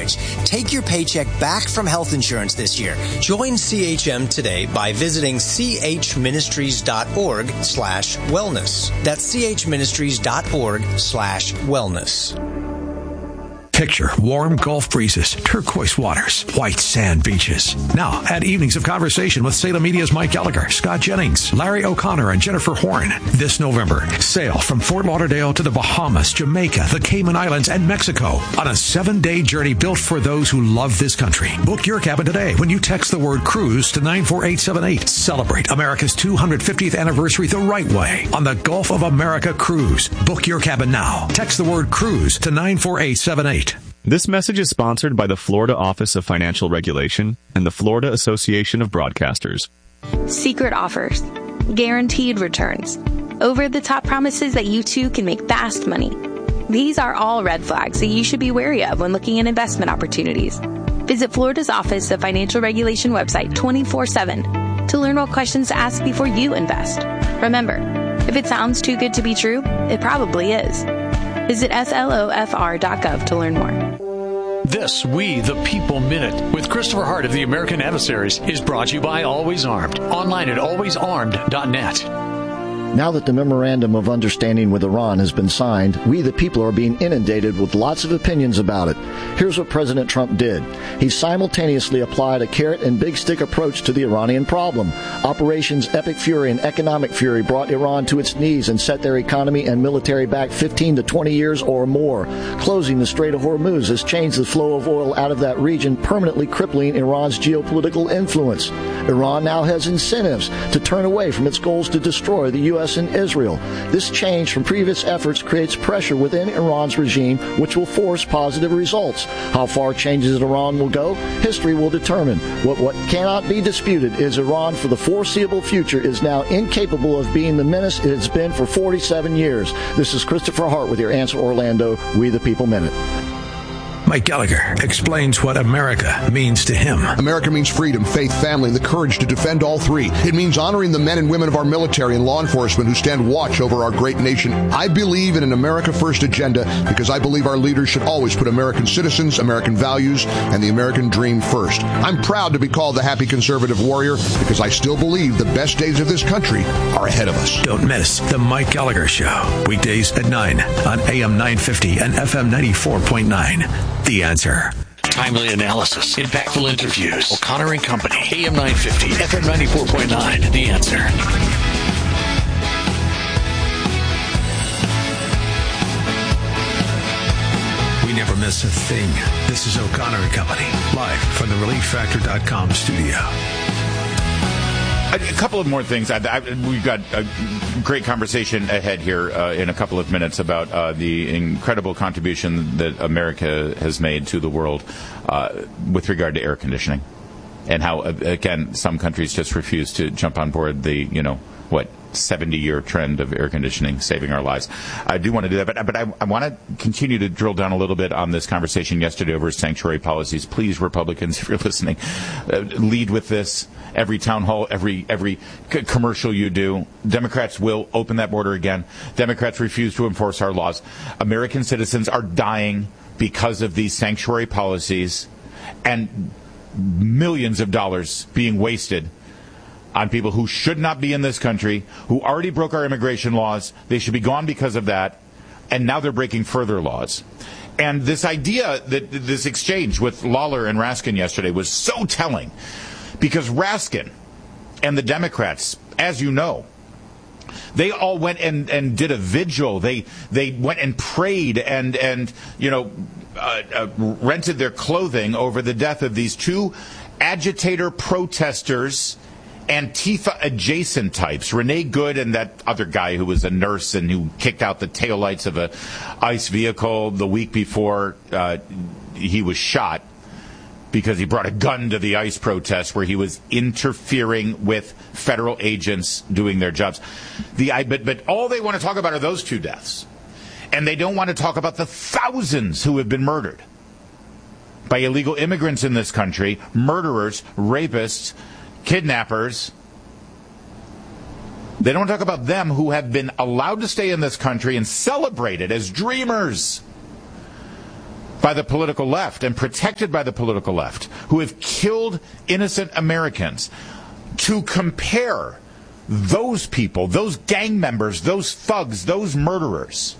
coverage. Take your paycheck back from health insurance this year. Join CHM today by visiting chministries.org/wellness. That's chministries.org/wellness. Picture warm Gulf breezes, turquoise waters, white sand beaches. Now, add evenings of conversation with Salem Media's Mike Gallagher, Scott Jennings, Larry O'Connor, and Jennifer Horn. This November, sail from Fort Lauderdale to the Bahamas, Jamaica, the Cayman Islands, and Mexico on a 7-day journey built for those who love this country. Book your cabin today when you text the word cruise to 94878. Celebrate America's 250th anniversary the right way on the Gulf of America Cruise. Book your cabin now. Text the word cruise to 94878. This message is sponsored by the Florida Office of Financial Regulation and the Florida Association of Broadcasters. Secret offers, guaranteed returns, over-the-top promises that you too can make fast money. These are all red flags that you should be wary of when looking at investment opportunities. Visit Florida's Office of Financial Regulation website 24/7 to learn what questions to ask before you invest. Remember, if it sounds too good to be true, it probably is. Visit slofr.gov to learn more. This We the People Minute with Christopher Hart of the American Adversaries is brought to you by Always Armed. Online at alwaysarmed.net. Now that the Memorandum of Understanding with Iran has been signed, we the people are being inundated with lots of opinions about it. Here's what President Trump did. He simultaneously applied a carrot and big stick approach to the Iranian problem. Operations Epic Fury and Economic Fury brought Iran to its knees and set their economy and military back 15 to 20 years or more. Closing the Strait of Hormuz has changed the flow of oil out of that region, permanently crippling Iran's geopolitical influence. Iran now has incentives to turn away from its goals to destroy the U.S. and Israel. This change from previous efforts creates pressure within Iran's regime, which will force positive results. How far changes in Iran will go, history will determine. What cannot be disputed is Iran for the foreseeable future is now incapable of being the menace it has been for 47 years. This is Christopher Hart with your Answer Orlando, We the People Minute. Mike Gallagher explains what America means to him. America means freedom, faith, family, and the courage to defend all three. It means honoring the men and women of our military and law enforcement who stand watch over our great nation. I believe in an America First agenda because I believe our leaders should always put American citizens, American values, and the American dream first. I'm proud to be called the happy conservative warrior because I still believe the best days of this country are ahead of us. Don't miss the Mike Gallagher Show, weekdays at 9 on AM 950 and FM 94.9. The Answer. Timely analysis, impactful interviews. O'Connor and Company, AM 950, FM 94.9. The Answer. We never miss a thing. This is O'Connor and Company, live from the ReliefFactor.com studio. A couple of more things. We've got a great conversation ahead here in a couple of minutes about the incredible contribution that America has made to the world with regard to air conditioning, and how, again, some countries just refuse to jump on board the, 70-year trend of air conditioning saving our lives. I do want to do that, but I want to continue to drill down a little bit on this conversation yesterday over sanctuary policies. Please, Republicans, if you're listening, lead with this. Every town hall, every commercial you do. Democrats will open that border again. Democrats refuse to enforce our laws. American citizens are dying because of these sanctuary policies, and millions of dollars being wasted on people who should not be in this country, who already broke our immigration laws. They should be gone because of that, and now they're breaking further laws. And this idea, that this exchange with Lawler and Raskin yesterday was so telling, because Raskin and the Democrats, as you know, they all went and did a vigil. They went and prayed and rented their clothing over the death of these two agitator protesters, Antifa-adjacent types, Renee Good and that other guy who was a nurse and who kicked out the taillights of a ICE vehicle the week before he was shot because he brought a gun to the ICE protest where he was interfering with federal agents doing their jobs. But all they want to talk about are those two deaths. And they don't want to talk about the thousands who have been murdered by illegal immigrants in this country, murderers, rapists, kidnappers. They don't talk about them who have been allowed to stay in this country and celebrated as dreamers by the political left and protected by the political left, who have killed innocent Americans, to compare those people, those gang members, those thugs, those murderers.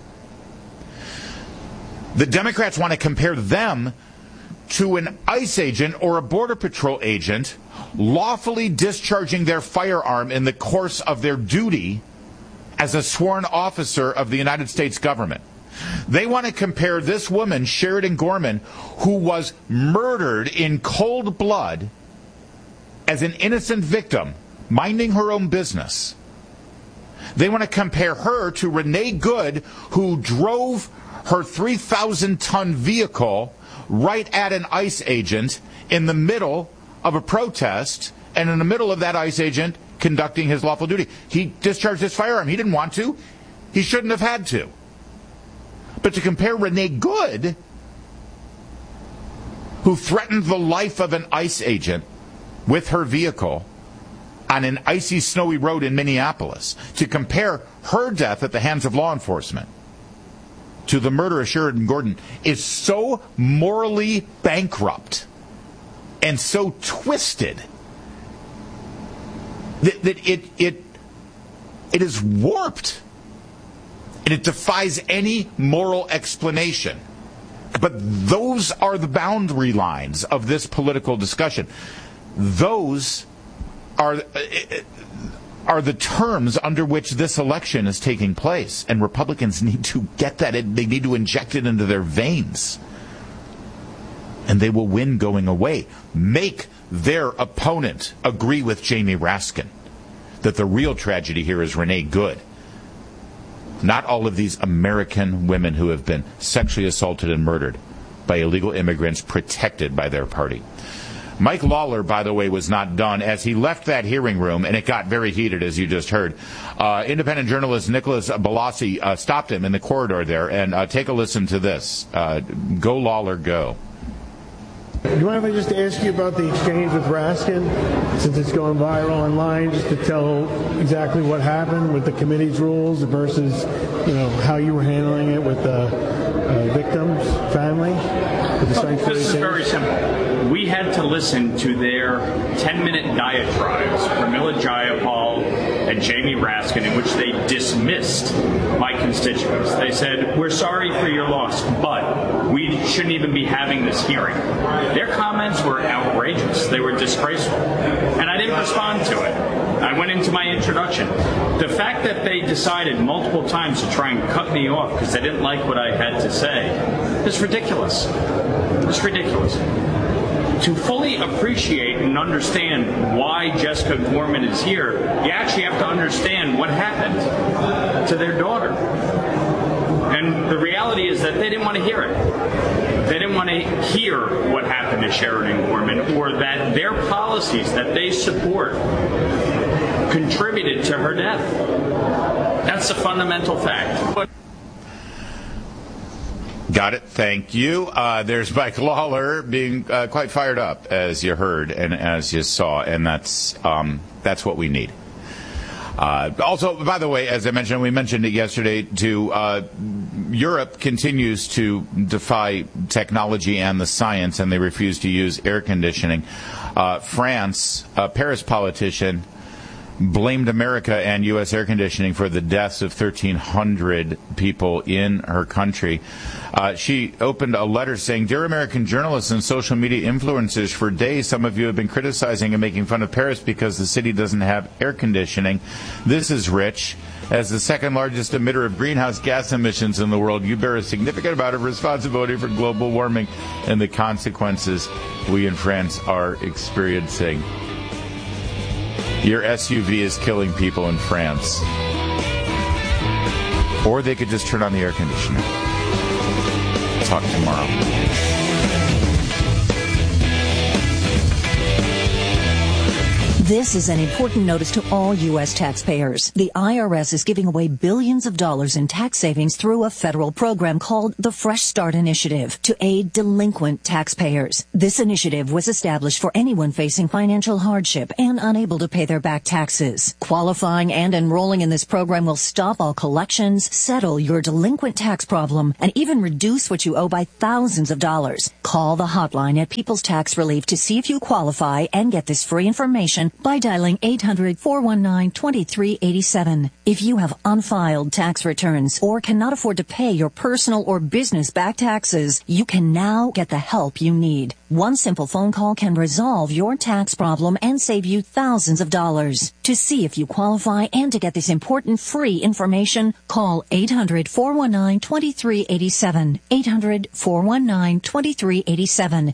The Democrats want to compare them to an ICE agent or a Border Patrol agent lawfully discharging their firearm in the course of their duty as a sworn officer of the United States government. They want to compare this woman, Sheridan Gorman, who was murdered in cold blood as an innocent victim, minding her own business. They want to compare her to Renee Good, who drove her 3,000-ton vehicle right at an ICE agent in the middle of a protest, and in the middle of that ICE agent conducting his lawful duty. He discharged his firearm. He didn't want to. He shouldn't have had to. But to compare Renee Good, who threatened the life of an ICE agent with her vehicle on an icy, snowy road in Minneapolis, to compare her death at the hands of law enforcement to the murder of Sheridan Gordon, is so morally bankrupt and so twisted that it is warped, and it defies any moral explanation. But those are the boundary lines of this political discussion. Those are the terms under which this election is taking place, and Republicans need to get that. They need to inject it into their veins, and they will win going away. Make their opponent agree with Jamie Raskin that the real tragedy here is Renee Good, not all of these American women who have been sexually assaulted and murdered by illegal immigrants protected by their party. Mike Lawler, by the way, was not done. As he left that hearing room, and it got very heated, as you just heard, independent journalist Nicholas Balassi stopped him in the corridor there, and take a listen to this. Go, Lawler, go. Do you mind if I just ask you about the exchange with Raskin, since it's going viral online, just to tell exactly what happened with the committee's rules versus, how you were handling it with the victim's family? This is very simple. We had to listen to their 10-minute diatribes, Pramila Jayapal and Jamie Raskin, in which they dismissed my constituents. They said, we're sorry for your loss, but we shouldn't even be having this hearing. Their comments were outrageous. They were disgraceful. And I didn't respond to it. I went into my introduction. The fact that they decided multiple times to try and cut me off because they didn't like what I had to say is ridiculous. It's ridiculous. To fully appreciate and understand why Jessica Gorman is here, you actually have to understand what happened to their daughter. And the reality is that they didn't want to hear it. They didn't want to hear what happened to Sheridan Gorman, or that their policies that they support contributed to her death. That's a fundamental fact. Got it. Thank you. There's Mike Lawler being quite fired up, as you heard and as you saw, and that's what we need. Also, by the way, as I mentioned, we mentioned it yesterday too, Europe continues to defy technology and the science, and they refuse to use air conditioning. France, a Paris politician, blamed America and U.S. air conditioning for the deaths of 1,300 people in her country. She opened a letter saying, Dear American journalists and social media influencers, for days some of you have been criticizing and making fun of Paris because the city doesn't have air conditioning. This is rich. As the second largest emitter of greenhouse gas emissions in the world, you bear a significant amount of responsibility for global warming and the consequences we in France are experiencing. Your SUV is killing people in France. Or they could just turn on the air conditioner. Talk tomorrow. This is an important notice to all U.S. taxpayers. The IRS is giving away billions of dollars in tax savings through a federal program called the Fresh Start Initiative to aid delinquent taxpayers. This initiative was established for anyone facing financial hardship and unable to pay their back taxes. Qualifying and enrolling in this program will stop all collections, settle your delinquent tax problem, and even reduce what you owe by thousands of dollars. Call the hotline at People's Tax Relief to see if you qualify and get this free information by dialing 800-419-2387. If you have unfiled tax returns or cannot afford to pay your personal or business back taxes, you can now get the help you need. One simple phone call can resolve your tax problem and save you thousands of dollars. To see if you qualify and to get this important free information, call 800-419-2387. 800-419-2387.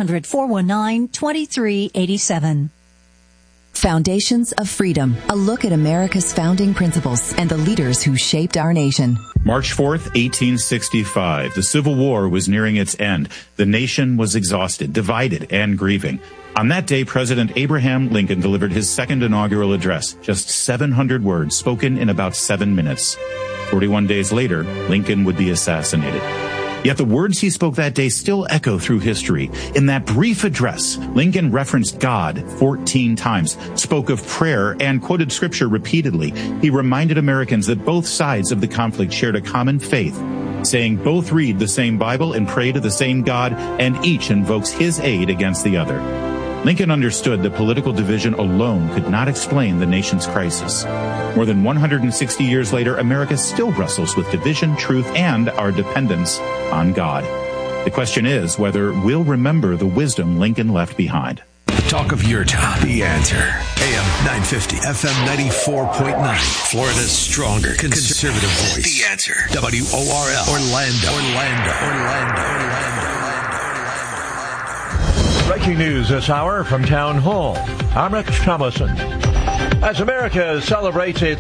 800-419-2387. Foundations of Freedom, a look at America's founding principles and the leaders who shaped our nation. March 4th, 1865. The Civil War was nearing its end. The nation was exhausted, divided, and grieving. On that day, President Abraham Lincoln delivered his second inaugural address, just 700 words spoken in about 7 minutes. 41 days later, Lincoln would be assassinated. Yet the words he spoke that day still echo through history. In that brief address, Lincoln referenced God 14 times, spoke of prayer, and quoted scripture repeatedly. He reminded Americans that both sides of the conflict shared a common faith, saying both read the same Bible and pray to the same God, and each invokes his aid against the other. Lincoln understood that political division alone could not explain the nation's crisis. More than 160 years later, America still wrestles with division, truth, and our dependence on God. The question is whether we'll remember the wisdom Lincoln left behind. Talk of your town. The Answer. AM 950, FM 94.9. Florida's stronger conservative voice. The Answer. WORL. Orlando. Breaking news this hour from Town Hall. I'm Rich Thomason. As America celebrates its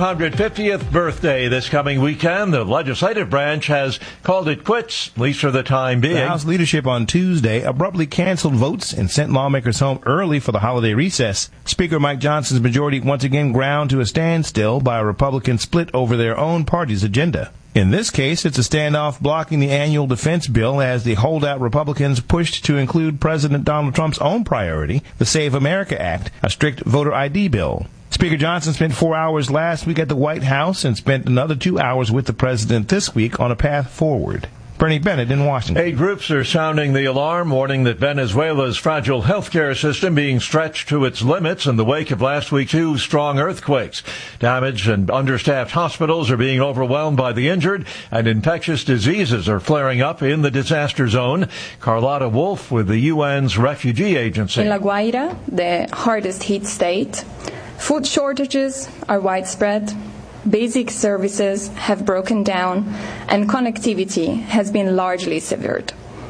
250th birthday this coming weekend, the legislative branch has called it quits, at least for the time being. The House leadership on Tuesday abruptly canceled votes and sent lawmakers home early for the holiday recess. Speaker Mike Johnson's majority once again ground to a standstill by a Republican split over their own party's agenda. In this case, it's a standoff blocking the annual defense bill as the holdout Republicans pushed to include President Donald Trump's own priority, the Save America Act, a strict voter ID bill. Speaker Johnson spent 4 hours last week at the White House and spent another 2 hours with the president this week on a path forward. Bernie Bennett in Washington. 8 groups are sounding the alarm, warning that Venezuela's fragile healthcare system being stretched to its limits in the wake of last week's 2 strong earthquakes. Damaged and understaffed hospitals are being overwhelmed by the injured, and infectious diseases are flaring up in the disaster zone. Carlotta Wolf with the UN's Refugee Agency. In La Guaira, the hardest hit state, food shortages are widespread. Basic services have broken down, and connectivity has been largely severed.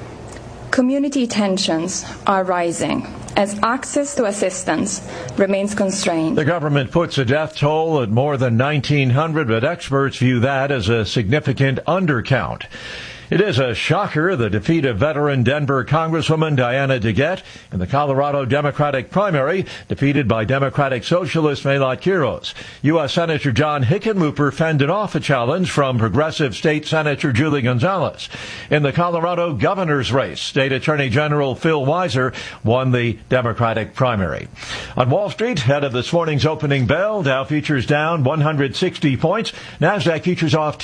Community tensions are rising as access to assistance remains constrained. The government puts a death toll at more than 1,900, but experts view that as a significant undercount. It is a shocker, the defeat of veteran Denver Congresswoman Diana DeGette in the Colorado Democratic primary, defeated by Democratic Socialist Maylot Quiros. U.S. Senator John Hickenlooper fended off a challenge from progressive State Senator Julie Gonzalez. In the Colorado governor's race, State Attorney General Phil Weiser won the Democratic primary. On Wall Street, ahead of this morning's opening bell, Dow futures down 160 points. NASDAQ futures off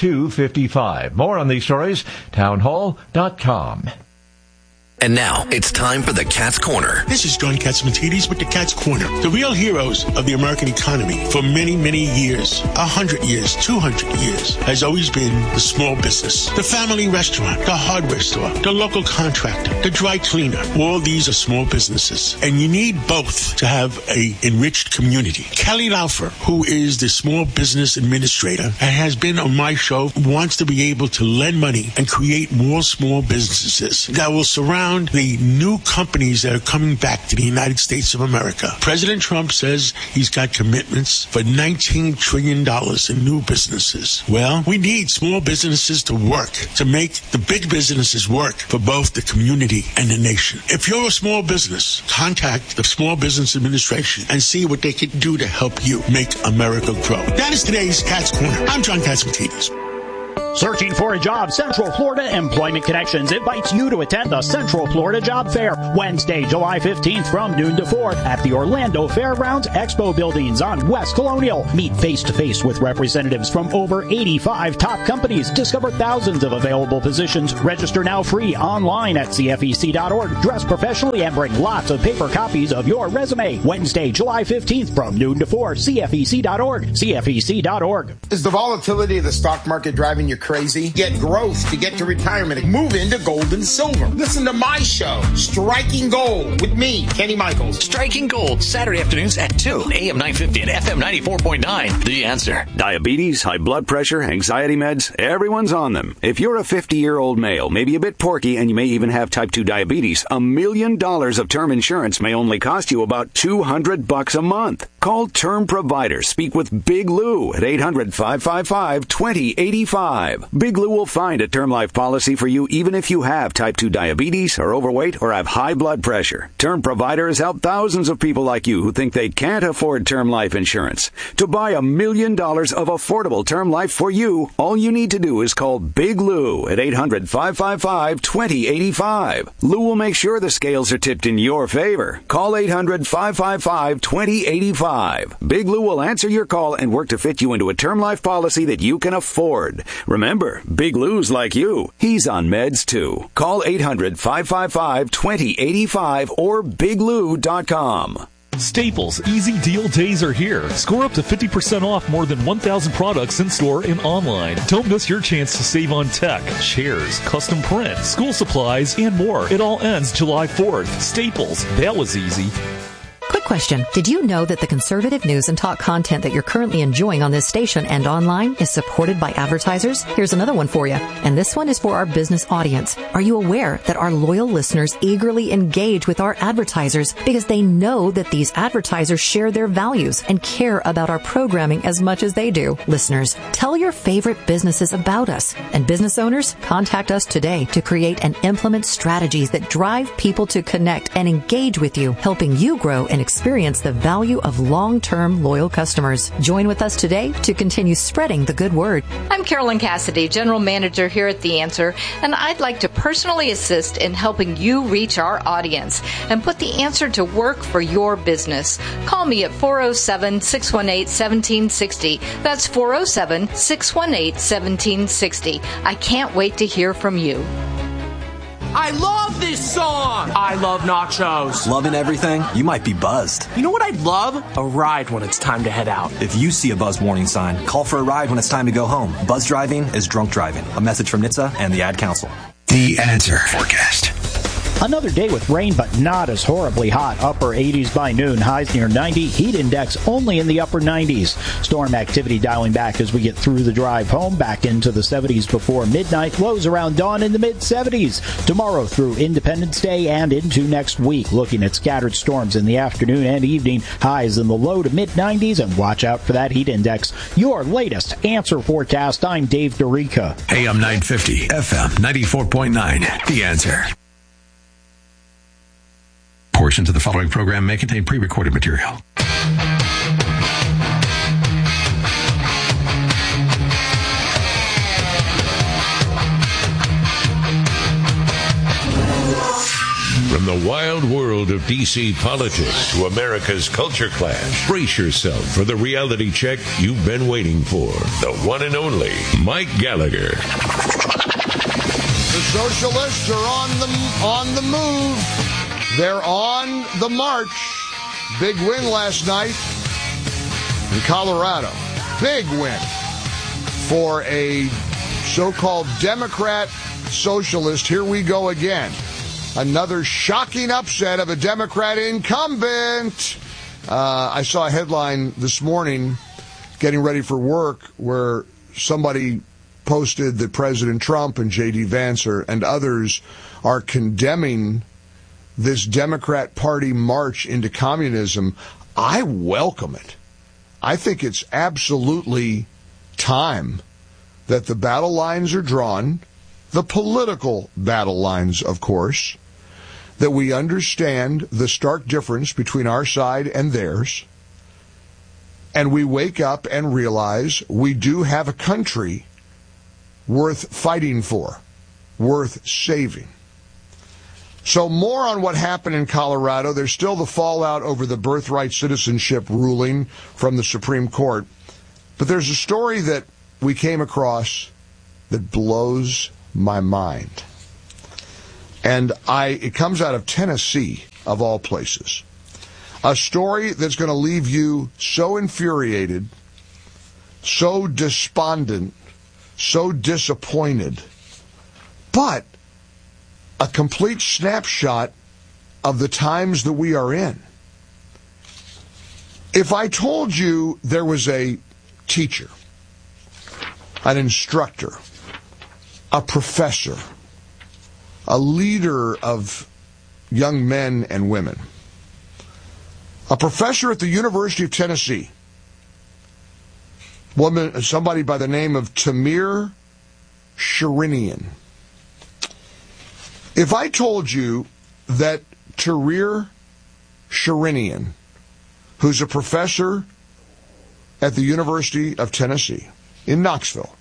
255. More on these stories, townhall.com. And now, it's time for the Cat's Corner. This is John Catsimatidis with the Cat's Corner. The real heroes of the American economy for many, many years, 100 years, 200 years, has always been the small business. The family restaurant, the hardware store, the local contractor, the dry cleaner. All these are small businesses. And you need both to have an enriched community. Kelly Laufer, who is the small business administrator and has been on my show, wants to be able to lend money and create more small businesses that will surround around the new companies that are coming back to the United States of America. President Trump says he's got commitments for $19 trillion in new businesses. Well, we need small businesses to work, to make the big businesses work for both the community and the nation. If you're a small business, contact the Small Business Administration and see what they can do to help you make America grow. That is today's Cat's Corner. I'm John Catsimatidis. Searching for a job? Central Florida Employment Connections invites you to attend the Central Florida Job Fair Wednesday, July 15th from noon to 4 at the Orlando Fairgrounds Expo Buildings on West Colonial. Meet face-to-face with representatives from over 85 top companies. Discover thousands of available positions. Register now free online at CFEC.org. Dress professionally and bring lots of paper copies of your resume. Wednesday, July 15th from noon to 4. CFEC.org. CFEC.org. Is the volatility of the stock market driving you crazy? Get growth to get to retirement. Move into gold and silver. Listen to my show, Striking Gold, with me, Kenny Michaels. Striking Gold, Saturday afternoons at 2, AM 950 and FM 94.9. The Answer. Diabetes, high blood pressure, anxiety meds, everyone's on them. If you're a 50-year-old male, maybe a bit porky, and you may even have type 2 diabetes, $1 million of term insurance may only cost you about $200 a month. Call Term Provider. Speak with Big Lou at 800-555-2085. Big Lou will find a term life policy for you even if you have type 2 diabetes, are overweight, or have high blood pressure. Term Provider has helped thousands of people like you who think they can't afford term life insurance. To buy $1 million of affordable term life for you, all you need to do is call Big Lou at 800-555-2085. Lou will make sure the scales are tipped in your favor. Call 800-555-2085. Big Lou will answer your call and work to fit you into a term life policy that you can afford. Remember, Big Lou's like you. He's on meds too. Call 800-555-2085 or biglou.com. Staples Easy Deal Days are here. Score up to 50% off more than 1,000 products in store and online. Don't miss your chance to save on tech, chairs, custom print, school supplies, and more. It all ends July 4th. Staples, that was easy. Quick question. Did you know that the conservative news and talk content that you're currently enjoying on this station and online is supported by advertisers? Here's another one for you. And this one is for our business audience. Are you aware that our loyal listeners eagerly engage with our advertisers because they know that these advertisers share their values and care about our programming as much as they do? Listeners, tell your favorite businesses about us. And business owners, contact us today to create and implement strategies that drive people to connect and engage with you, helping you grow and experience the value of long-term loyal customers. Join with us today to continue spreading the good word. I'm Carolyn Cassidy, General Manager here at The Answer, and I'd like to personally assist in helping you reach our audience and put The Answer to work for your business. Call me at 407-618-1760. That's 407-618-1760. I can't wait to hear from you. I love this song! I love nachos. Loving everything? You might be buzzed. You know what I'd love? A ride when it's time to head out. If you see a buzz warning sign, call for a ride when it's time to go home. Buzz driving is drunk driving. A message from NHTSA and the Ad Council. The Answer Forecast. Another day with rain, but not as horribly hot. Upper 80s by noon, highs near 90. Heat index only in the upper 90s. Storm activity dialing back as we get through the drive home, back into the 70s before midnight. Lows around dawn in the mid-70s. Tomorrow through Independence Day and into next week. Looking at scattered storms in the afternoon and evening. Highs in the low to mid-90s, and watch out for that heat index. Your latest Answer forecast. I'm Dave DeRica. AM 950, FM 94.9. The Answer. Portions of the following program may contain pre-recorded material. From the wild world of D.C. politics to America's culture clash, brace yourself for the reality check you've been waiting for. The one and only Mike Gallagher. The socialists are on the move. They're on the march. Big win last night in Colorado. Big win for a so-called Democrat socialist. Here we go again. Another shocking upset of a Democrat incumbent. I saw a headline this morning getting ready for work where somebody posted that President Trump and J.D. Vance and others are condemning this Democrat Party march into communism. I welcome it. I think it's absolutely time that the battle lines are drawn, the political battle lines, of course, that we understand the stark difference between our side and theirs, and we wake up and realize we do have a country worth fighting for, worth saving. So more on what happened in Colorado. There's still the fallout over the birthright citizenship ruling from the Supreme Court. But there's a story that we came across that blows my mind. And it comes out of Tennessee, of all places. A story that's going to leave you so infuriated, so despondent, so disappointed, but a complete snapshot of the times that we are in. If I told you there was a teacher, an instructor, a professor, a leader of young men and women, a professor at the University of Tennessee, somebody by the name of Tamir Sherinian. If I told you that Tamir Sherinian, who's a professor at the University of Tennessee in Knoxville,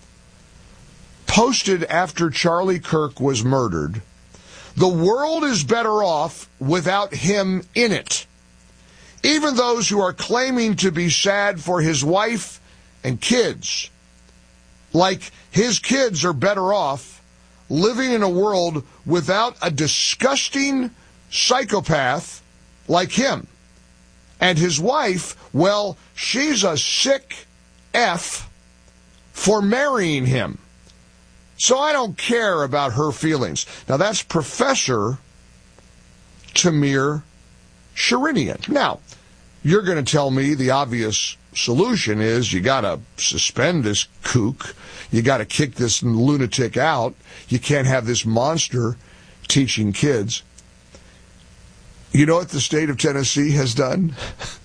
posted after Charlie Kirk was murdered, "The world is better off without him in it. Even those who are claiming to be sad for his wife and kids, like his kids are better off living in a world without a disgusting psychopath like him. And his wife, well, she's a sick F for marrying him. So I don't care about her feelings." Now, that's Professor Tamir Sherinian. Now, you're going to tell me the obvious solution is you got to suspend this kook. You got to kick this lunatic out. You can't have this monster teaching kids. You know what the state of Tennessee has done?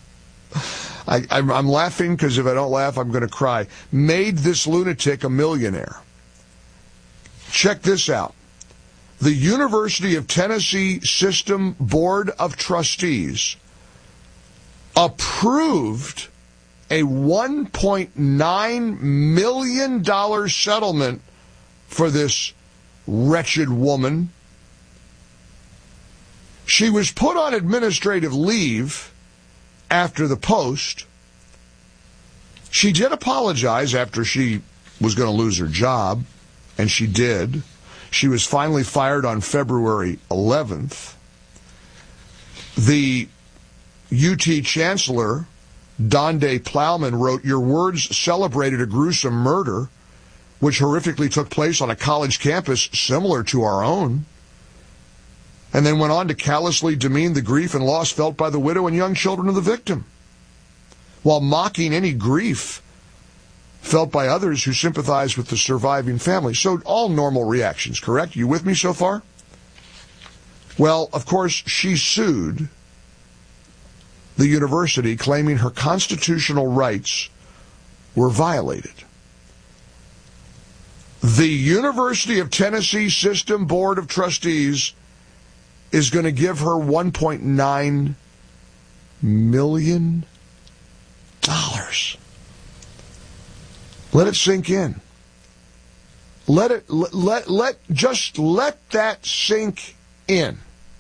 I'm laughing because if I don't laugh, I'm going to cry. Made this lunatic a millionaire. Check this out. The University of Tennessee System Board of Trustees approved a $1.9 million settlement for this wretched woman. She was put on administrative leave after the post. She did apologize after she was going to lose her job, and she did. She was finally fired on February 11th. The UT Chancellor, Donde Plowman, wrote, "Your words celebrated a gruesome murder, which horrifically took place on a college campus similar to our own," and then went on to callously demean the grief and loss felt by the widow and young children of the victim, while mocking any grief felt by others who sympathize with the surviving family. So all normal reactions, correct? You with me so far? Well, of course, she sued the university, claiming her constitutional rights were violated. The University of Tennessee System Board of Trustees is going to give her $1.9 million. Let it sink in. Let that sink in.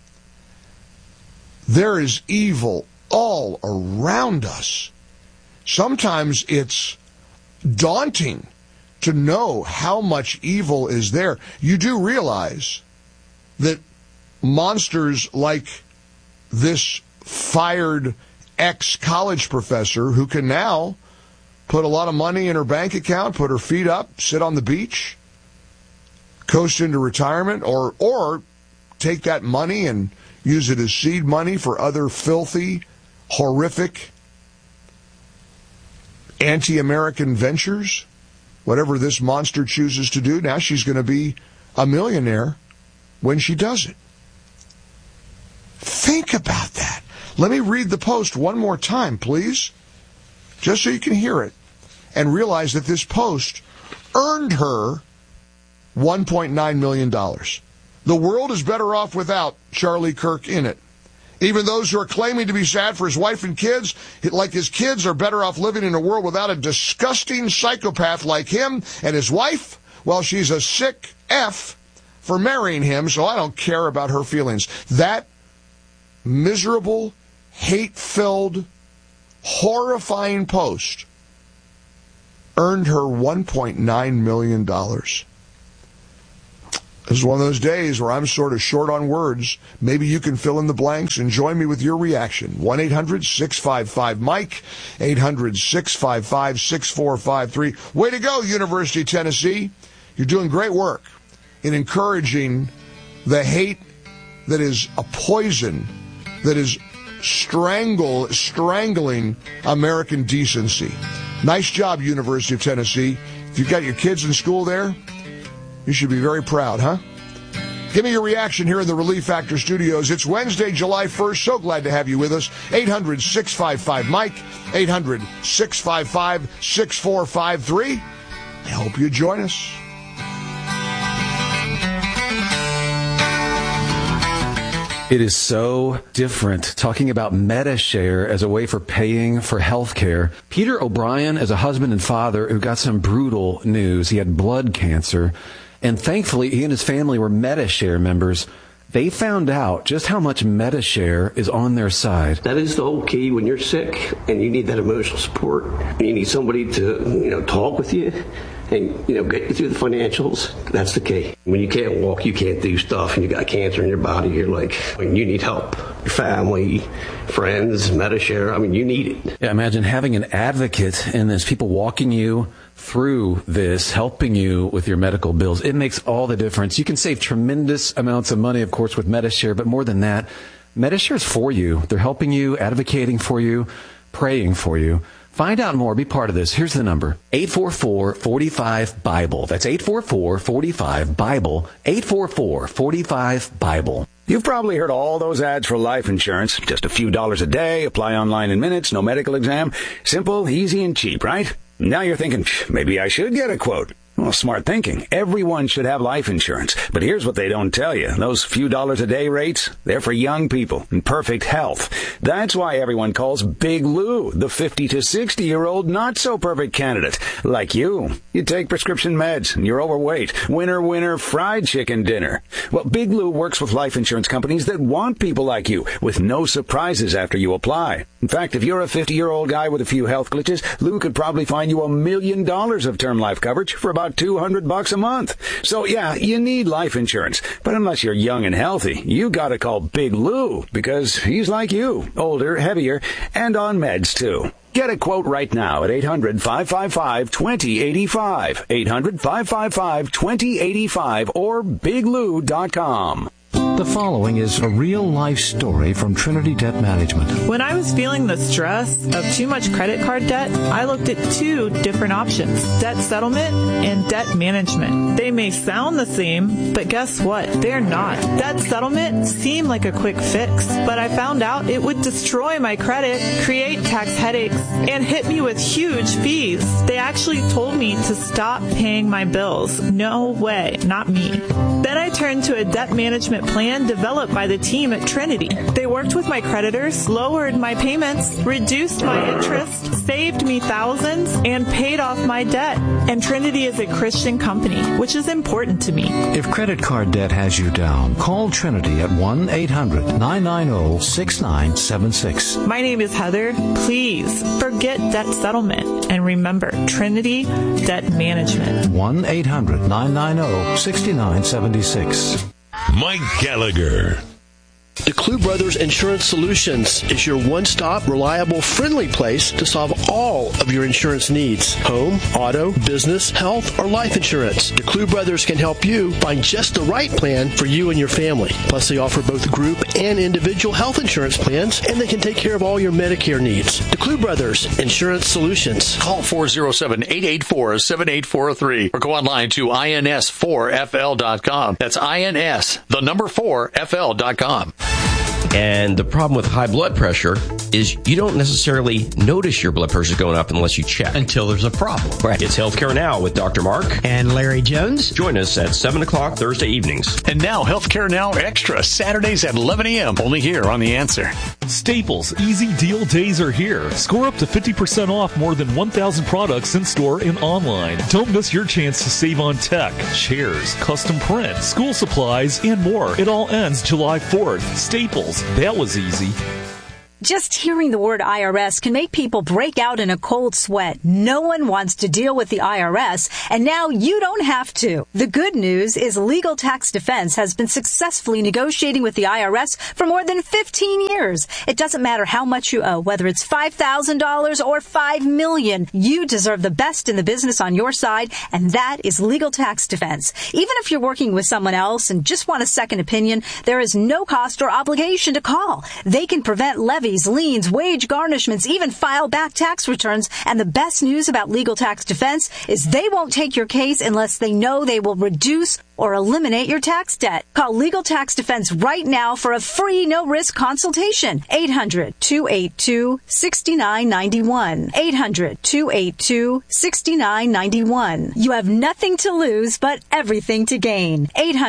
There is evil all around us. Sometimes it's daunting to know how much evil is there. You do realize that monsters like this fired ex-college professor, who can now put a lot of money in her bank account, put her feet up, sit on the beach, coast into retirement, or take that money and use it as seed money for other filthy, horrific, anti-American ventures. whatever this monster chooses to do, now she's going to be a millionaire when she does it. Think about that. Let me read the post one more time, please, just so you can hear it and realize that this post earned her $1.9 million. The world is better off without Charlie Kirk in it. Even those who are claiming to be sad for his wife and kids, like his kids, are better off living in a world without a disgusting psychopath like him, and his wife, well, she's a sick F for marrying him, so I don't care about her feelings. That miserable, hate-filled, horrifying post earned her $1.9 million. This is one of those days where I'm sort of short on words. Maybe you can fill in the blanks and join me with your reaction. 1-800-655-MIKE, 800-655-6453. Way to go, University of Tennessee. You're doing great work in encouraging the hate that is a poison that is strangling American decency. Nice job, University of Tennessee. If you've got your kids in school there, you should be very proud, huh? Give me your reaction here in the Relief Factor studios. It's Wednesday, July 1st. So glad to have you with us. 800-655-MIKE, 800-655-6453. I hope you join us. It is so different talking about MediShare as a way for paying for health care. Peter O'Brien is a husband and father who got some brutal news. He had blood cancer, and thankfully he and his family were MediShare members. They found out just how much MediShare is on their side. That is the whole key when you're sick and you need that emotional support. You need somebody to, talk with you and, get you through the financials. That's the key. When you can't walk, you can't do stuff, and you got cancer in your body, you're like, you need help. Your family, friends, MediShare, you need it. Yeah, imagine having an advocate in this, people walking you through this, helping you with your medical bills. It makes all the difference. You can save tremendous amounts of money, of course, with MediShare, but more than that, MediShare is for you. They're helping you, advocating for you, praying for you. Find out more. Be part of this. Here's the number. 844-45-BIBLE. That's 844-45-BIBLE. 844-45-BIBLE. You've probably heard all those ads for life insurance. Just a few dollars a day, apply online in minutes, no medical exam. Simple, easy, and cheap, right? Now you're thinking, maybe I should get a quote. Well, smart thinking. Everyone should have life insurance. But here's what they don't tell you. Those few dollars a day rates, they're for young people in perfect health. That's why everyone calls Big Lou the 50 to 60-year-old not-so-perfect candidate. Like you. You take prescription meds, and you're overweight. Winner, fried chicken dinner. Well, Big Lou works with life insurance companies that want people like you, with no surprises after you apply. In fact, if you're a 50-year-old guy with a few health glitches, Lou could probably find you $1 million of term life coverage for about $200 a month. So yeah, you need life insurance. But unless you're young and healthy, you gotta call Big Lou, because he's like you, older, heavier, and on meds too. Get a quote right now at 800-555-2085, 800-555-2085, or biglou.com. The following is a real-life story from Trinity Debt Management. When I was feeling the stress of too much credit card debt, I looked at two different options, debt settlement and debt management. They may sound the same, but guess what? They're not. Debt settlement seemed like a quick fix, but I found out it would destroy my credit, create tax headaches, and hit me with huge fees. They actually told me to stop paying my bills. No way, not me. Then I turned to a debt management plan developed by the team at Trinity. They worked with my creditors, lowered my payments, reduced my interest, saved me thousands, and paid off my debt. And Trinity is a Christian company, which is important to me. If credit card debt has you down, call Trinity at 1-800-990-6976. My name is Heather. Please forget debt settlement and remember Trinity Debt Management. 1-800-990-6976. Mike Gallagher. DeClue Brothers Insurance Solutions is your one-stop, reliable, friendly place to solve all of your insurance needs. Home, auto, business, health, or life insurance. DeClue Brothers can help you find just the right plan for you and your family. Plus, they offer both group and individual health insurance plans, and they can take care of all your Medicare needs. DeClue Brothers Insurance Solutions. Call 407-884-7843 or go online to ins4fl.com. That's INS, the number 4fl.com. And the problem with high blood pressure is you don't necessarily notice your blood pressure going up unless you check. Until there's a problem. Right. It's Healthcare Now with Dr. Mark and Larry Jones. Join us at 7 o'clock Thursday evenings. And now Healthcare Now Extra, Saturdays at 11 a.m. Only here on The Answer. Staples Easy Deal Days are here. Score up to 50% off more than 1,000 products in store and online. Don't miss your chance to save on tech, chairs, custom print, school supplies, and more. It all ends July 4th. Staples. That was easy. Just hearing the word IRS can make people break out in a cold sweat. No one wants to deal with the IRS, and now you don't have to. The good news is Legal Tax Defense has been successfully negotiating with the IRS for more than 15 years. It doesn't matter how much you owe, whether it's $5,000 or $5 million. You deserve the best in the business on your side, and that is Legal Tax Defense. Even if you're working with someone else and just want a second opinion, there is no cost or obligation to call. They can prevent levies, liens, wage garnishments, even file back tax returns. And the best news about Legal Tax Defense is they won't take your case unless they know they will reduce or eliminate your tax debt. Call Legal Tax Defense right now for a free no-risk consultation. 800-282-6991. 800-282-6991. You have nothing to lose but everything to gain.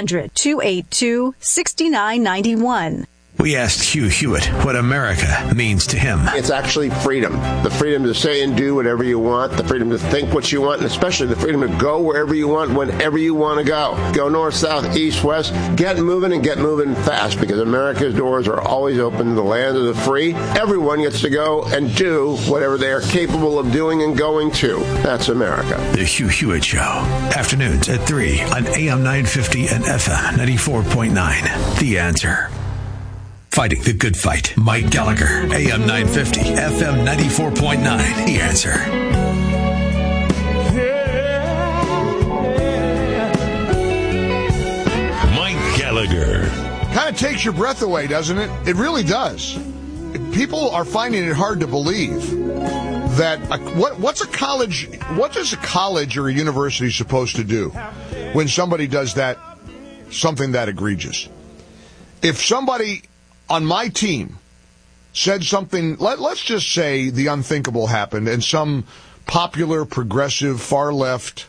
800-282-6991. We asked Hugh Hewitt what America means to him. It's actually freedom. The freedom to say and do whatever you want, the freedom to think what you want, and especially the freedom to go wherever you want, whenever you want to go. Go north, south, east, west. Get moving and get moving fast, because America's doors are always open. The land of the free. Everyone gets to go and do whatever they are capable of doing and going to. That's America. The Hugh Hewitt Show. Afternoons at 3 on AM 950 and FM 94.9. The Answer. Fighting the good fight. Mike Gallagher, AM 950, FM 94.9. The Answer. Mike Gallagher. Kind of takes your breath away, doesn't it? It really does. People are finding it hard to believe that what does a college or a university supposed to do when somebody does something that egregious? If somebody on my team said something, let's just say the unthinkable happened and some popular, progressive, far-left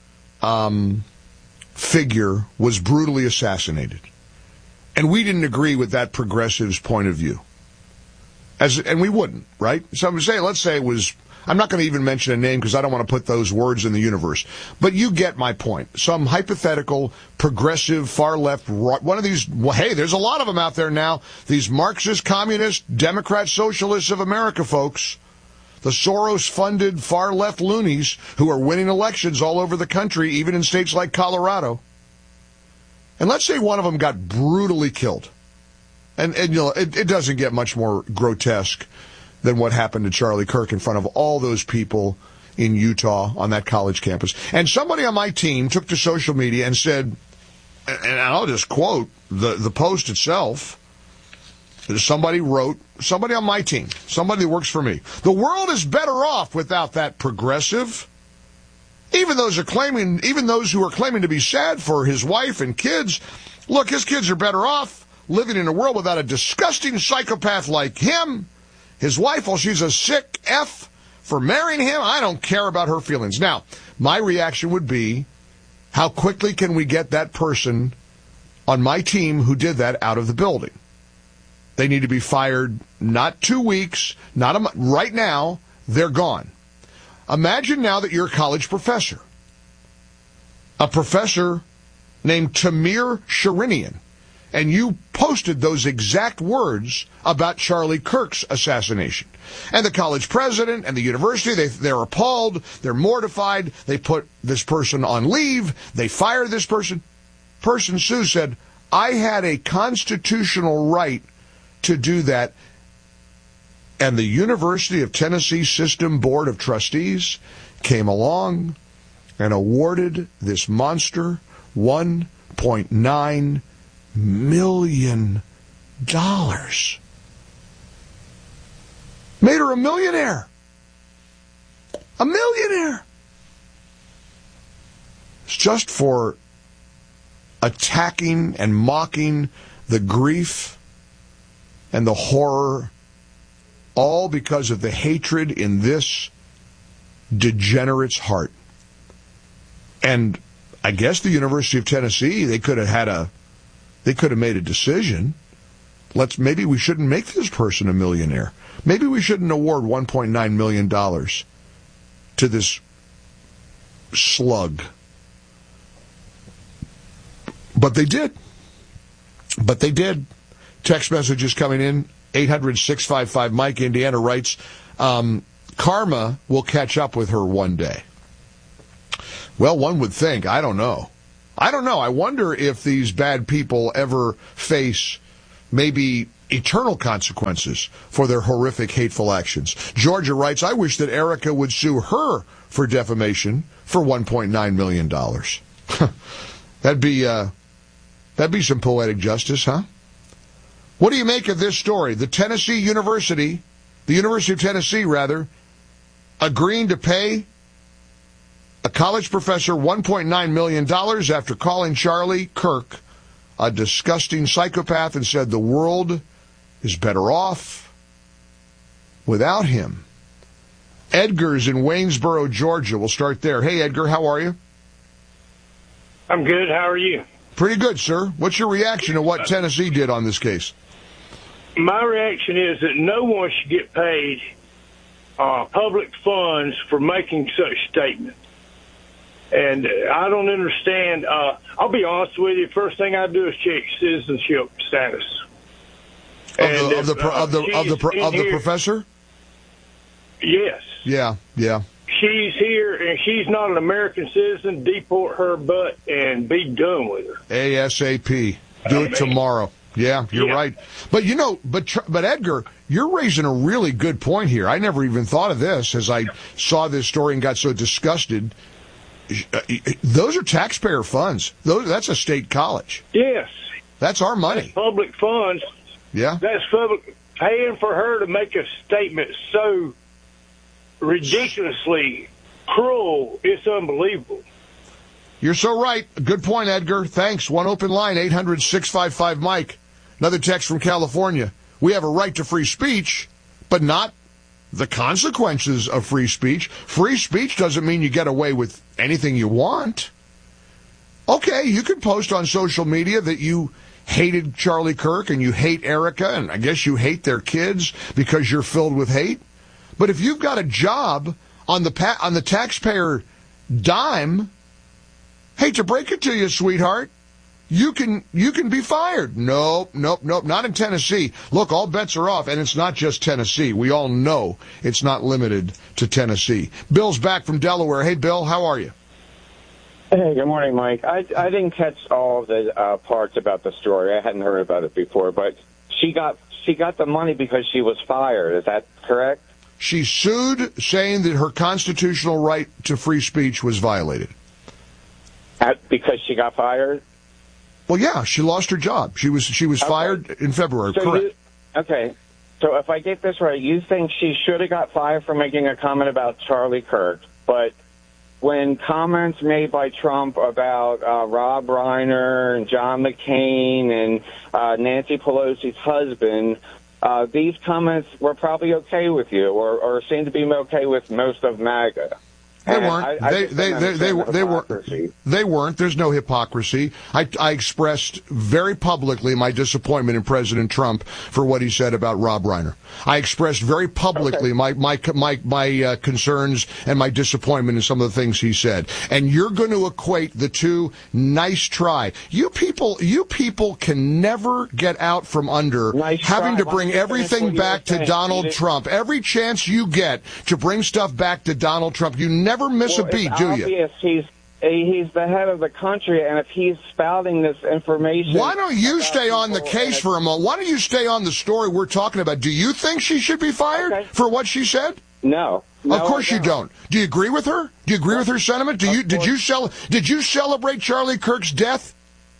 figure was brutally assassinated, and we didn't agree with that progressive's point of view. And we wouldn't, right? Let's say it was, I'm not going to even mention a name because I don't want to put those words in the universe. But you get my point. Some hypothetical, progressive, far-left, one of these, well, hey, there's a lot of them out there now. These Marxist, communist, Democrat, socialists of America folks. The Soros-funded, far-left loonies who are winning elections all over the country, even in states like Colorado. And let's say one of them got brutally killed. And you know, it doesn't get much more grotesque than what happened to Charlie Kirk in front of all those people in Utah on that college campus. And somebody on my team took to social media and said, and I'll just quote the post itself. Somebody on my team, somebody that works for me, the world is better off without that progressive. Even those who are claiming to be sad for his wife and kids, look, his kids are better off living in a world without a disgusting psychopath like him. His wife, well, she's a sick F for marrying him. I don't care about her feelings. Now, my reaction would be, how quickly can we get that person on my team who did that out of the building? They need to be fired, not 2 weeks, not a month. Right now, they're gone. Imagine now that you're a college professor. A professor named Tamir Sharinian. And you posted those exact words about Charlie Kirk's assassination. And the college president and the university, they're appalled, they're mortified, they put this person on leave, they fire this person. Person Sue said, I had a constitutional right to do that. And the University of Tennessee System Board of Trustees came along and awarded this monster $1.9 million. Made her a millionaire. A millionaire. It's just for attacking and mocking the grief and the horror, all because of the hatred in this degenerate's heart. And I guess the University of Tennessee, they could have made a decision. Maybe we shouldn't make this person a millionaire. Maybe we shouldn't award $1.9 million to this slug. But they did. Text messages coming in. 800-655-MIKE. Indiana writes, karma will catch up with her one day. Well, one would think. I don't know. I wonder if these bad people ever face maybe eternal consequences for their horrific, hateful actions. Georgia writes, I wish that Erica would sue her for defamation for $1.9 million. That'd be some poetic justice, huh? What do you make of this story? The University of Tennessee, agreeing to pay a college professor $1.9 million after calling Charlie Kirk a disgusting psychopath and said the world is better off without him. Edgar's in Waynesboro, Georgia. We'll start there. Hey, Edgar, how are you? I'm good. How are you? Pretty good, sir. What's your reaction to what Tennessee did on this case? My reaction is that no one should get paid public funds for making such statements. And I don't understand. I'll be honest with you. First thing I do is check citizenship status. Of the professor? Yes. Yeah. She's here, and she's not an American citizen. Deport her butt and be done with her. ASAP. Do it tomorrow. Yeah, you're right. But but Edgar, you're raising a really good point here. I never even thought of this as I saw this story and got so disgusted. Those are taxpayer funds. That's a state college. Yes. That's our money. That's public funds. Yeah. That's public. Paying for her to make a statement so ridiculously cruel, it's unbelievable. You're so right. Good point, Edgar. Thanks. One open line, 800-655-MIKE. Another text from California. We have a right to free speech, but not the consequences of free speech. Free speech doesn't mean you get away with anything you want. Okay, you can post on social media that you hated Charlie Kirk and you hate Erica, and I guess you hate their kids because you're filled with hate. But if you've got a job on the taxpayer dime, hate to break it to you, sweetheart, you can be fired. Nope, not in Tennessee. Look, all bets are off, and it's not just Tennessee. We all know it's not limited to Tennessee. Bill's back from Delaware. Hey, Bill, how are you? Hey, good morning, Mike. I didn't catch all of the parts about the story. I hadn't heard about it before, but she got the money because she was fired. Is that correct? She sued, saying that her constitutional right to free speech was violated. Because she got fired? Well, yeah, she lost her job. She was fired in February, correct. Okay. So if I get this right, you think she should have got fired for making a comment about Charlie Kirk, but when comments made by Trump about Rob Reiner and John McCain and Nancy Pelosi's husband, these comments were probably okay with you, or seemed to be okay with most of MAGA. They weren't. They weren't. There's no hypocrisy. I expressed very publicly my disappointment in President Trump for what he said about Rob Reiner. I expressed very publicly my concerns and my disappointment in some of the things he said. And you're going to equate the two. Nice try. You people can never get out from under having to bring everything back to Donald Trump. Every chance you get to bring stuff back to Donald Trump, you never miss a beat, do you? he's the head of the country, and if he's spouting this information... Why don't you stay on the case for a moment? Why don't you stay on the story we're talking about? Do you think she should be fired for what she said? No. Of course you don't. Do you agree with her? Do you agree with her sentiment? Did you celebrate Charlie Kirk's death?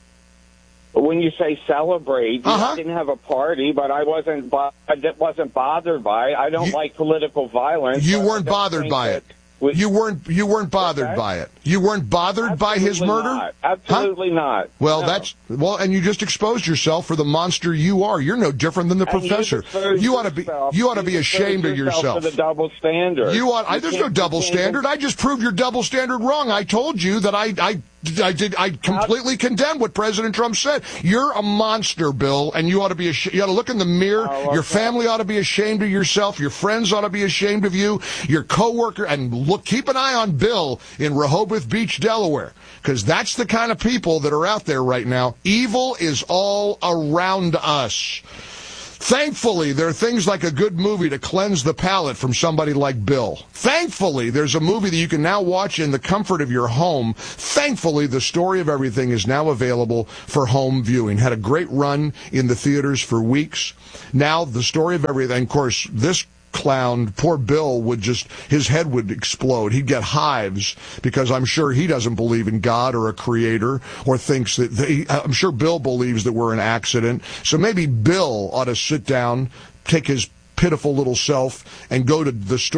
When you say celebrate, I didn't have a party, but I wasn't bothered by it. I don't like political violence. You weren't bothered by it. You weren't bothered by it. You weren't bothered by his murder? Not. Absolutely not. Well, and you just exposed yourself for the monster you are. You're no different than the professor. You ought to be ashamed of yourself. For the double standard. There's no double standard. I just proved your double standard wrong. I told you that I completely condemn what President Trump said. You're a monster, Bill, and you ought to be you ought to look in the mirror. Your family ought to be ashamed of yourself. Your friends ought to be ashamed of you. Your coworker, and keep an eye on Bill in Rehoboth Beach, Delaware, because that's the kind of people that are out there right now. Evil is all around us. Thankfully, there are things like a good movie to cleanse the palate from somebody like Bill. Thankfully, there's a movie that you can now watch in the comfort of your home. Thankfully, The Story of Everything is now available for home viewing. Had a great run in the theaters for weeks. Now, The Story of Everything, of course, this clown, poor Bill, his head would explode. He'd get hives because I'm sure he doesn't believe in God or a creator, or thinks that I'm sure Bill believes that we're an accident. So maybe Bill ought to sit down, take his pitiful little self, and go to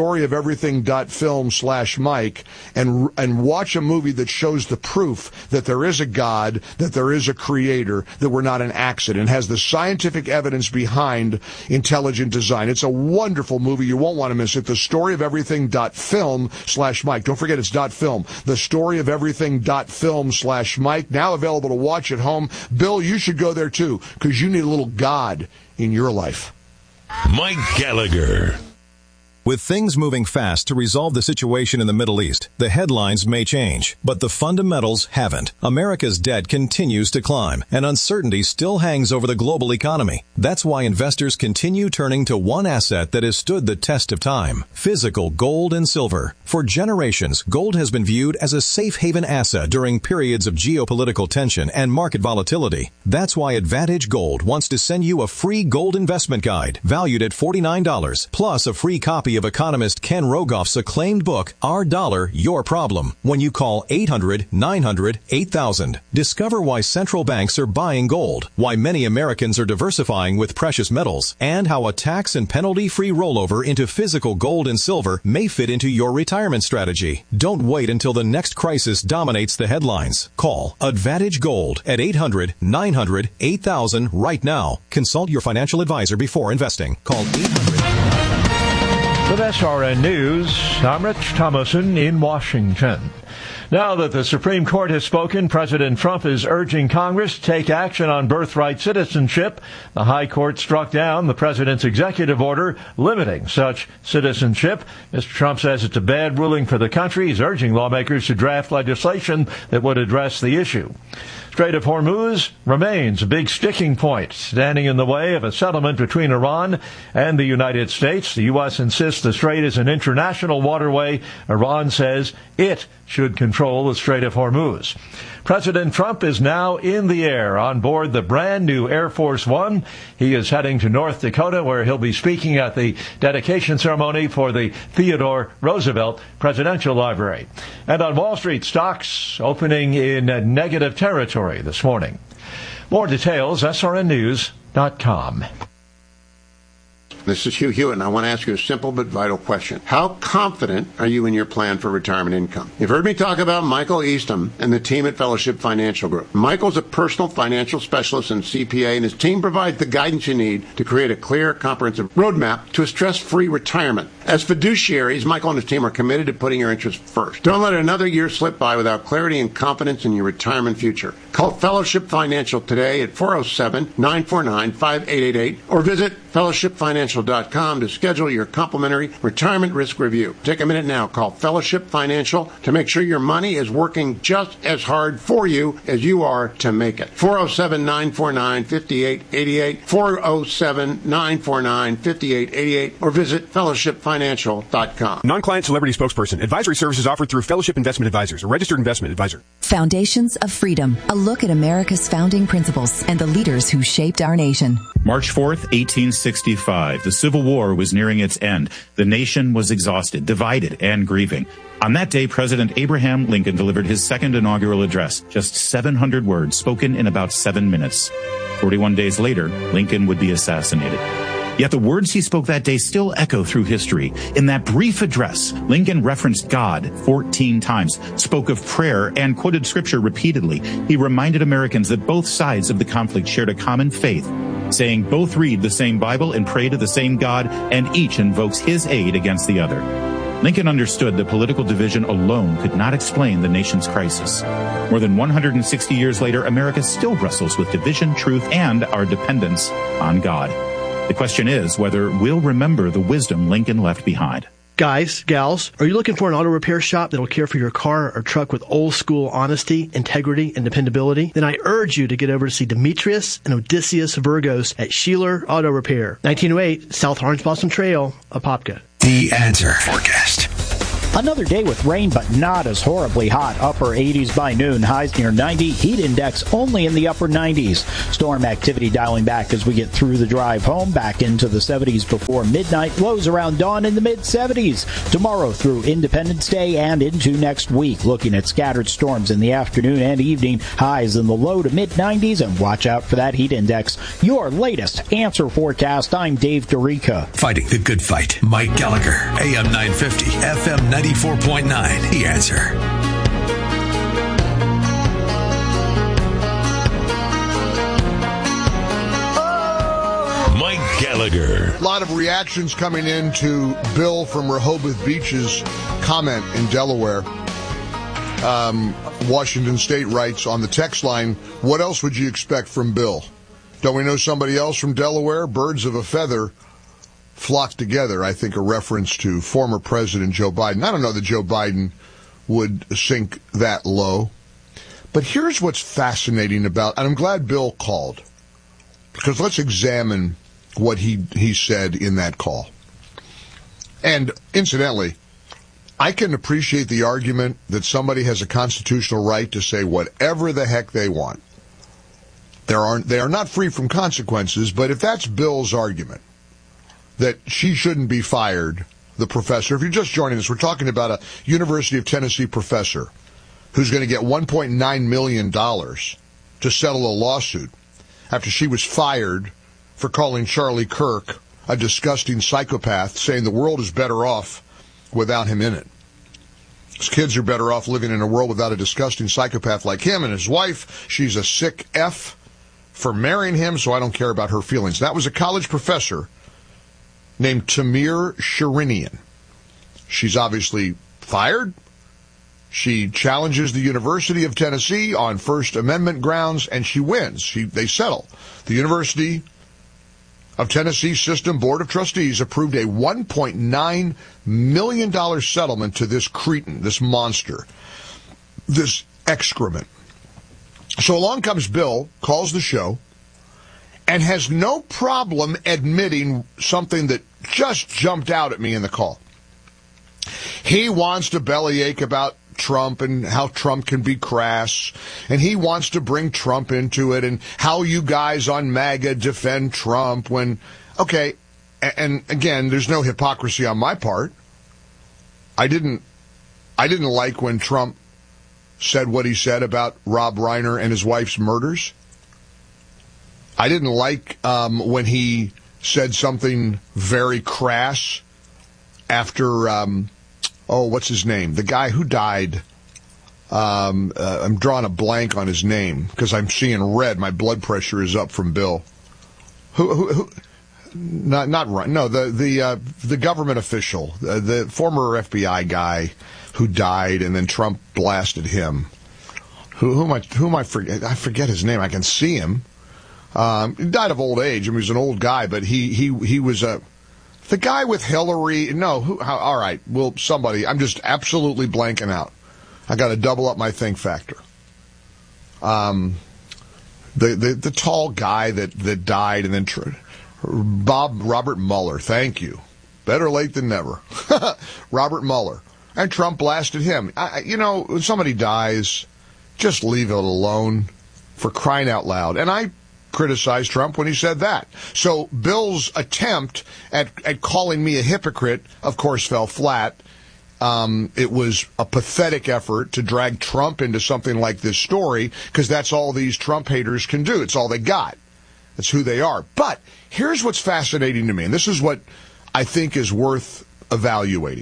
thestoryofeverything.film/Mike and watch a movie that shows the proof that there is a God, that there is a creator, that we're not an accident, has the scientific evidence behind intelligent design. It's a wonderful movie. You won't want to miss it. Thestoryofeverything.film/Mike. Don't forget it's .film. Thestoryofeverything.film/Mike. Now available to watch at home. Bill, you should go there too, because you need a little God in your life. Mike Gallagher. With things moving fast to resolve the situation in the Middle East, the headlines may change, but the fundamentals haven't. America's debt continues to climb, and uncertainty still hangs over the global economy. That's why investors continue turning to one asset that has stood the test of time: physical gold and silver. For generations, gold has been viewed as a safe haven asset during periods of geopolitical tension and market volatility. That's why Advantage Gold wants to send you a free gold investment guide valued at $49, plus a free copy of economist Ken Rogoff's acclaimed book, Our Dollar, Your Problem, when you call 800-900-8000. Discover why central banks are buying gold, why many Americans are diversifying with precious metals, and how a tax and penalty-free rollover into physical gold and silver may fit into your retirement strategy. Don't wait until the next crisis dominates the headlines. Call Advantage Gold at 800-900-8000 right now. Consult your financial advisor before investing. Call 800. With SRN News, I'm Rich Thomason in Washington. Now that the Supreme Court has spoken, President Trump is urging Congress to take action on birthright citizenship. The High Court struck down the president's executive order limiting such citizenship. Mr. Trump says it's a bad ruling for the country. He's urging lawmakers to draft legislation that would address the issue. Strait of Hormuz remains a big sticking point, standing in the way of a settlement between Iran and the United States. The U.S. insists the strait is an international waterway. Iran says it should control the Strait of Hormuz. President Trump is now in the air on board the brand new Air Force One. He is heading to North Dakota, where he'll be speaking at the dedication ceremony for the Theodore Roosevelt Presidential Library. And on Wall Street, stocks opening in negative territory this morning. More details, srnnews.com. This is Hugh Hewitt, and I want to ask you a simple but vital question. How confident are you in your plan for retirement income? You've heard me talk about Michael Eastham and the team at Fellowship Financial Group. Michael's a personal financial specialist and CPA, and his team provides the guidance you need to create a clear, comprehensive roadmap to a stress-free retirement. As fiduciaries, Michael and his team are committed to putting your interests first. Don't let another year slip by without clarity and confidence in your retirement future. Call Fellowship Financial today at 407-949-5888 or visit fellowshipfinancial.com fellowshipfinancial.com to schedule your complimentary retirement risk review. Take a minute now. Call Fellowship Financial to make sure your money is working just as hard for you as you are to make it. 407-949-5888, 407-949-5888, or visit fellowshipfinancial.com. Non-client celebrity spokesperson. Advisory services offered through Fellowship Investment Advisors, a registered investment advisor. Foundations of Freedom, a look at America's founding principles and the leaders who shaped our nation. March 4th, 1865. The Civil War was nearing its end. The nation was exhausted, divided, and grieving. On that day, President Abraham Lincoln delivered his second inaugural address, just 700 words spoken in about 7 minutes. 41 days later, Lincoln would be assassinated. Yet the words he spoke that day still echo through history. In that brief address, Lincoln referenced God 14 times, spoke of prayer, and quoted scripture repeatedly. He reminded Americans that both sides of the conflict shared a common faith, saying both read the same Bible and pray to the same God, and each invokes his aid against the other. Lincoln understood that political division alone could not explain the nation's crisis. More than 160 years later, America still wrestles with division, truth, and our dependence on God. The question is whether we'll remember the wisdom Lincoln left behind. Guys, gals, are you looking for an auto repair shop that'll care for your car or truck with old school honesty, integrity, and dependability? Then I urge you to get over to see Demetrius and Odysseus Virgos at Sheeler Auto Repair, 1908 South Orange Blossom Trail, Apopka. The Answer Forecast. Another day with rain, but not as horribly hot. Upper 80s by noon, highs near 90. Heat index only in the upper 90s. Storm activity dialing back as we get through the drive home, back into the 70s before midnight. Lows around dawn in the mid-70s. Tomorrow through Independence Day and into next week. Looking at scattered storms in the afternoon and evening. Highs in the low to mid-90s, and watch out for that heat index. Your latest Answer Forecast. I'm Dave DeRica. Fighting the good fight. Mike Gallagher, AM 950, FM 94.9. The Answer. Mike Gallagher. A lot of reactions coming in to Bill from Rehoboth Beach's comment in Delaware. Washington State writes on the text line, what else would you expect from Bill? Don't we know somebody else from Delaware? Birds of a feather flock together. I think a reference to former President Joe Biden. I don't know that Joe Biden would sink that low. But here's what's fascinating about, and I'm glad Bill called, because let's examine what he said in that call. And incidentally, I can appreciate the argument that somebody has a constitutional right to say whatever the heck they want. They are not free from consequences, but if that's Bill's argument, that she shouldn't be fired, the professor. If you're just joining us, we're talking about a University of Tennessee professor who's going to get $1.9 million to settle a lawsuit after she was fired for calling Charlie Kirk a disgusting psychopath, saying the world is better off without him in it. His kids are better off living in a world without a disgusting psychopath like him, and his wife, she's a sick F for marrying him, so I don't care about her feelings. That was a college professor named Tamir Sharinian. She's obviously fired. She challenges the University of Tennessee on First Amendment grounds, and she wins. They settle. The University of Tennessee System Board of Trustees approved a $1.9 million settlement to this cretin, this monster, this excrement. So along comes Bill, calls the show, and has no problem admitting something that just jumped out at me in the call. He wants to bellyache about Trump and how Trump can be crass, and he wants to bring Trump into it, and how you guys on MAGA defend Trump when, okay, and again, there's no hypocrisy on my part. I didn't like when Trump said what he said about Rob Reiner and his wife's murders. I didn't like when he said something very crass after, what's his name? The guy who died. I'm drawing a blank on his name because I'm seeing red. My blood pressure is up from Bill. Who not right. No, the government official, the former FBI guy who died, and then Trump blasted him. Who am I forget? I forget his name. I can see him. He died of old age. I mean, he was an old guy, but he was The guy with Hillary, all right, well, somebody, I'm just absolutely blanking out. I got to double up my think factor. The tall guy that died and then Robert Mueller, thank you. Better late than never. Robert Mueller. And Trump blasted him. When somebody dies, just leave it alone, for crying out loud. And I criticized Trump when he said that. So Bill's attempt at calling me a hypocrite, of course, fell flat. It was a pathetic effort to drag Trump into something like this story, because that's all these Trump haters can do. It's all they got. That's who they are. But here's what's fascinating to me, and this is what I think is worth evaluating.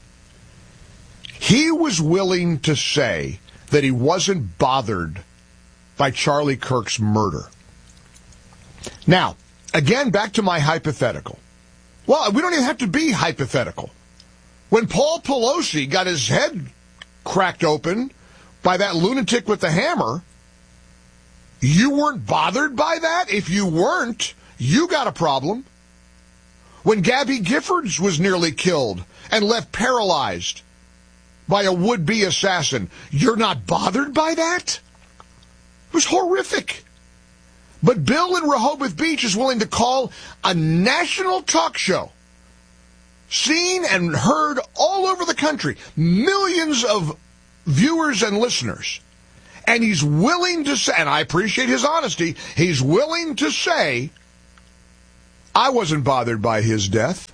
He was willing to say that he wasn't bothered by Charlie Kirk's murder. Now, again, back to my hypothetical. Well, we don't even have to be hypothetical. When Paul Pelosi got his head cracked open by that lunatic with the hammer, you weren't bothered by that? If you weren't, you got a problem. When Gabby Giffords was nearly killed and left paralyzed by a would-be assassin, you're not bothered by that? It was horrific. But Bill in Rehoboth Beach is willing to call a national talk show, seen and heard all over the country, millions of viewers and listeners, and he's willing to say, and I appreciate his honesty, he's willing to say, I wasn't bothered by his death.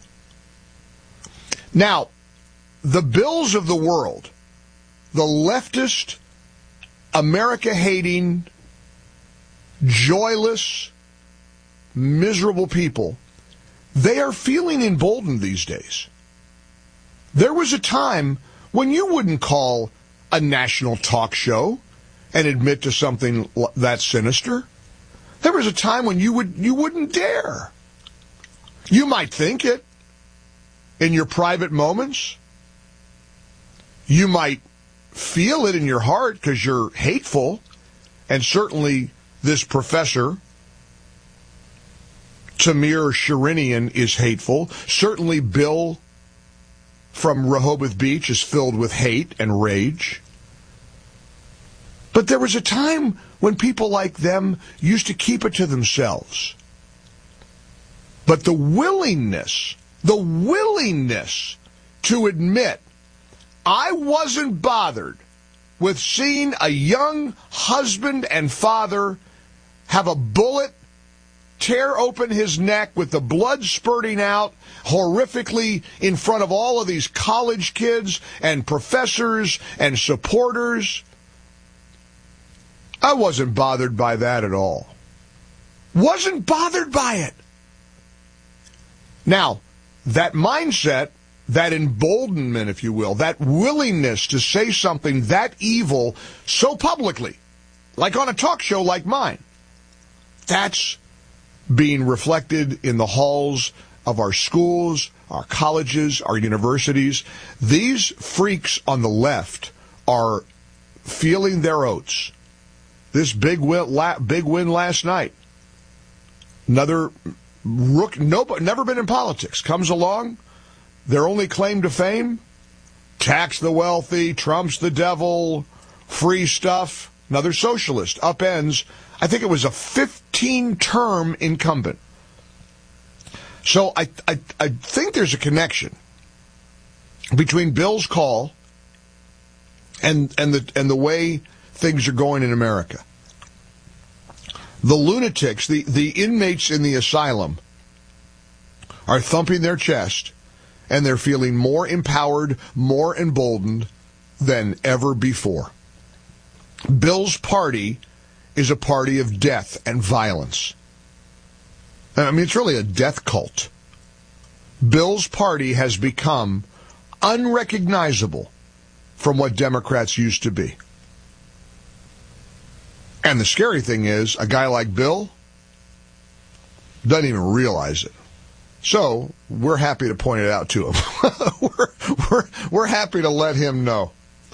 Now, the Bills of the world, the leftist, America-hating, joyless, miserable people, they are feeling emboldened these days. There was a time when you wouldn't call a national talk show and admit to something that sinister. There was a time when you wouldn't dare. You might think it in your private moments. You might feel it in your heart because you're hateful, and certainly this professor, Tamir Sharinian, is hateful. Certainly Bill from Rehoboth Beach is filled with hate and rage. But there was a time when people like them used to keep it to themselves. But the willingness to admit, I wasn't bothered with seeing a young husband and father have a bullet tear open his neck with the blood spurting out horrifically in front of all of these college kids and professors and supporters. I wasn't bothered by that at all. Wasn't bothered by it. Now, that mindset, that emboldenment, if you will, that willingness to say something that evil so publicly, like on a talk show like mine, that's being reflected in the halls of our schools, our colleges, our universities. These freaks on the left are feeling their oats. This big win last night. Another rook, never been in politics, comes along. Their only claim to fame, tax the wealthy, Trump's the devil, free stuff. Another socialist upends, I think it was a 15-term incumbent. So I think there's a connection between Bill's call and the way things are going in America. The lunatics, the inmates in the asylum, are thumping their chest, and they're feeling more empowered, more emboldened than ever before. Bill's party is a party of death and violence. I mean, it's really a death cult. Bill's party has become unrecognizable from what Democrats used to be. And the scary thing is, a guy like Bill doesn't even realize it. So we're happy to point it out to him. we're happy to let him know.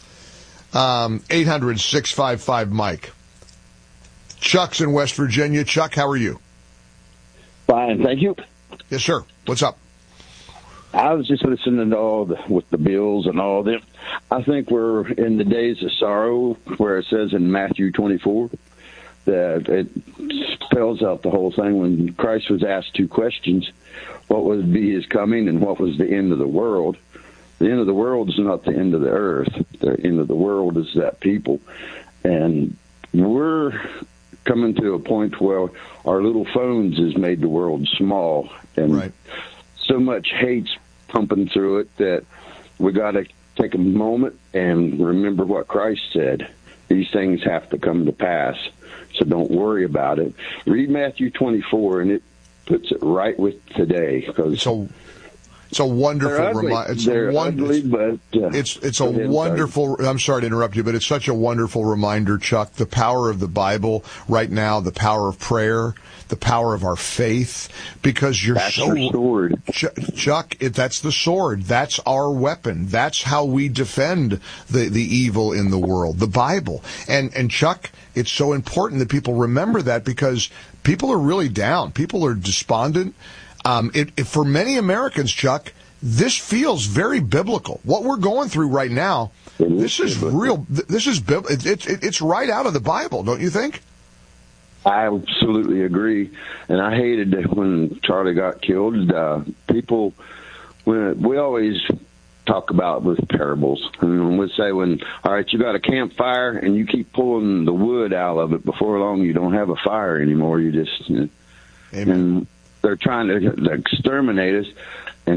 800-655-MIKE. Chuck's in West Virginia. Chuck, how are you? Fine, thank you. Yes, sir. What's up? I was just listening to with the bills and all them. I think we're in the days of sorrow, where it says in Matthew 24 that it spells out the whole thing. When Christ was asked two questions, what would be his coming and what was the end of the world? The end of the world is not the end of the earth. The end of the world is that people. And we're coming to a point where our little phones has made the world small. And so much hate's pumping through it that we got to take a moment and remember what Christ said. These things have to come to pass. So don't worry about it. Read Matthew 24, and it puts it right with today. Because it's a wonderful reminder. It's a wonderful. I'm sorry to interrupt you, but it's such a wonderful reminder, Chuck. The power of the Bible right now, the power of prayer, the power of our faith. Because that's our sword, Chuck. That's the sword. That's our weapon. That's how we defend the evil in the world. The Bible. And Chuck, it's so important that people remember that, because people are really down. People are despondent. For many Americans, Chuck, this feels very biblical. What we're going through right now, this is real. This is it's right out of the Bible, don't you think? I absolutely agree, and I hated that when Charlie got killed. People, we always talk about with parables, and we say, all right, you got a campfire and you keep pulling the wood out of it, before long you don't have a fire anymore. You just, and they're trying to exterminate us.